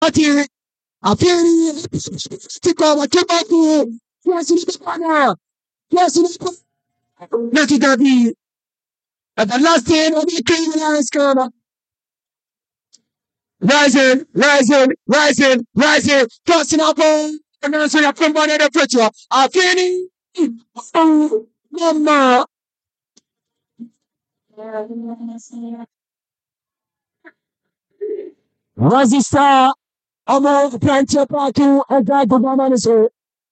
Ati appearing stick over Kibaki. Yes, in the corner. Yes, in the corner. Let it be. At the last end of the criminal corner. Rising, crossing up on announcing up from one of the pressure. Appearing. Mama. Rising star. Ọmọ Plenty Park ẹgbẹ́ gbogbo ọmọ nìṣó.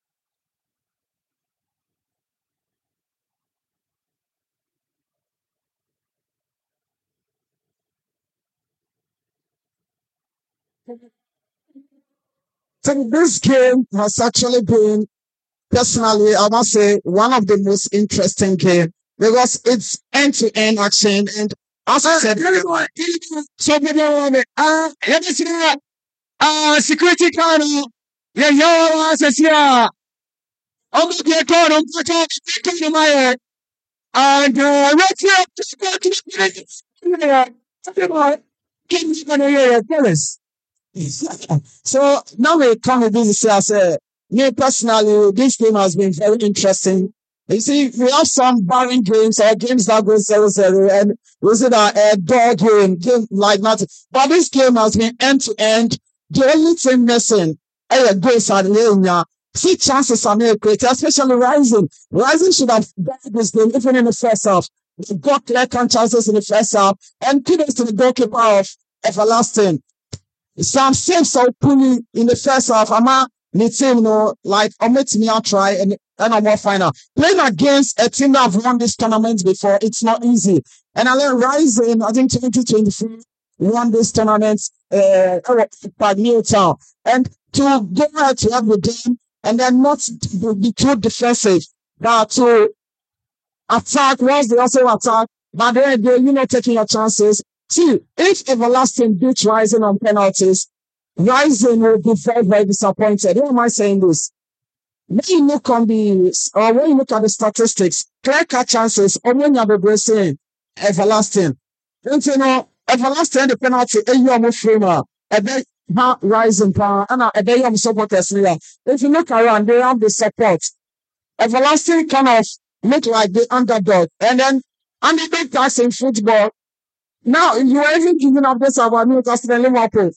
So this game has actually been, personally, I must say, one of the most interesting games because it's end-to-end action. And as I said, so security card, yeah, yo, as I said, I'm going to call him, to my head, and let's go to the give me going to hear Phyllis. So now we come with this. I say, me personally, this game has been very interesting. You see, we have some boring games or games that go 0-0, and we see that dog game like that. But this game has been end to end. The only thing missing, goals are the see chances are made great, especially Rising. Rising should have got this game even in the first half. They got clear chances in the first half, and kudos to the goalkeeper of Everlasting. Some saves so pulling in the first half. The team, like me I'll try and I'm more final. Playing against a team that have won this tournament before, it's not easy. And I learned Rising, I think 2023 won this tournament by Newtown. And to go ahead to have the game and then not be too defensive, but to attack once they also attack, but then you're not taking your chances. See, if Everlasting beats Rising on penalties, Rising will be very, very disappointed. Why am I saying this? When you look on when you look at the statistics, clear cut chances, or when you're bracing Everlasting. Don't you know, Everlasting the penalty, you are more framer, a bit Rising power, and a bit of supporters here. If you look around, they have the support. Everlasting kind of look like the underdog, and then underdog tax in football. Now, you are even giving up this about Newcastle and Liverpool.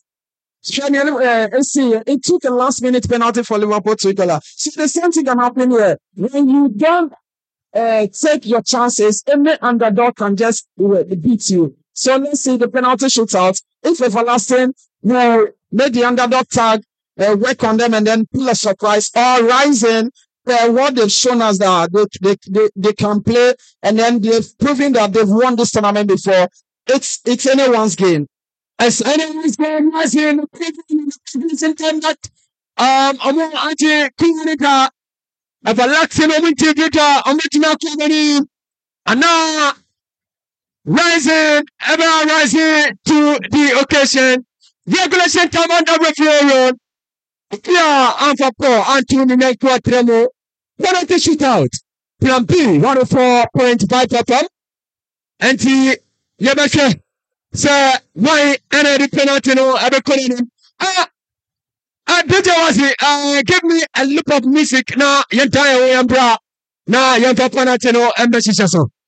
It took a last minute penalty for Liverpool to equal. So the same thing can happen here. When you don't take your chances, any underdog can just beat you. So let's say the penalty shootout. If Everlasting make the underdog tag, work on them and then pull a surprise, or Rising, what they've shown us that they can play, and then they've proven that they've won this tournament before. It's anyone's game. As anyone's game, as in that among anti Kunika, Everlasting Omitiga, Omitina Kumani, and now rising to the occasion. Regulation time under referee. Yeah, and for Paul Anthony Nekwa Tremo. One of the shootout. Plan B, 104.5 FM. And the Yabasha. Sir, why any penalty no ever calling him? Give me a loop of music now, entire way, and bra. Now, you're penalty no embassy.